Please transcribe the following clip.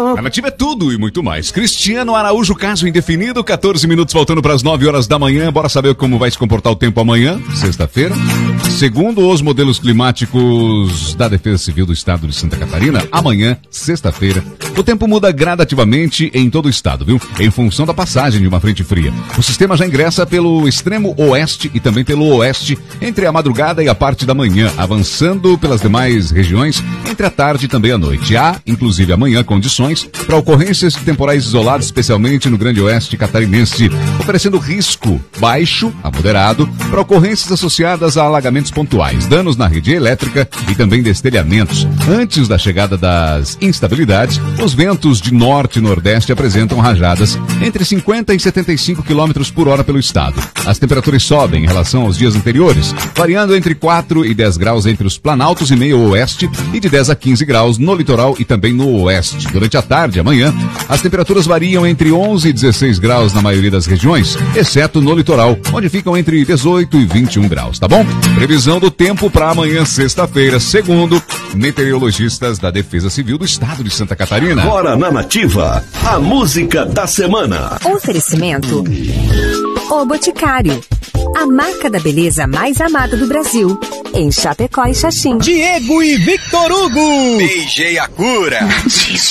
A Nativa é tudo e muito mais. Cristiano Araújo, caso indefinido, 14 minutos faltando para as 9 horas da manhã. Bora saber como vai se comportar o tempo amanhã, sexta-feira. Segundo os modelos climáticos da Defesa Civil do Estado de Santa Catarina, amanhã, sexta-feira, o tempo muda gradativamente em todo o estado, viu? Em função da passagem de uma frente fria. O sistema já ingressa pelo extremo oeste e também pelo oeste entre a madrugada e a parte da manhã, avançando pelas demais regiões entre a tarde e também a noite. Há, inclusive amanhã, condições para ocorrências de temporais isolados, especialmente no grande oeste catarinense, oferecendo risco baixo a moderado para ocorrências associadas a alagamentos pontuais, danos na rede elétrica e também destelhamentos. Antes da chegada das instabilidades, os ventos de norte e nordeste apresentam rajadas entre 50 e 75 km por hora pelo estado. As temperaturas sobem em relação aos dias anteriores, variando entre 4 e 10 graus entre os planaltos e meio oeste e de 10 a 15 graus no litoral e também no oeste. Durante a tarde, amanhã, as temperaturas variam entre 11 e 16 graus na maioria das regiões, exceto no litoral, onde ficam entre 18 e 21 graus, tá bom? Previsão do tempo para amanhã, sexta-feira, segundo meteorologistas da Defesa Civil do Estado de Santa Catarina. Agora na Nativa, a música da semana. Oferecimento O Boticário, a marca da beleza mais amada do Brasil, em Chapecó e Xaxim. Diego e Victor Hugo. DJ a cura.